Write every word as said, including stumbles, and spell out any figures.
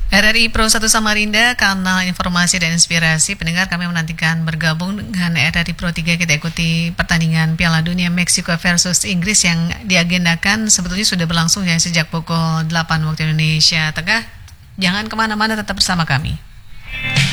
R R I Pro satu Samarinda, kanal informasi dan inspirasi. Pendengar, kami menantikan bergabung dengan R R I Pro tiga. Kita ikuti pertandingan Piala Dunia Meksiko versus Inggris yang diagendakan sebetulnya sudah berlangsung ya sejak pukul delapan waktu Indonesia Tengah. Jangan kemana-mana, tetap bersama kami.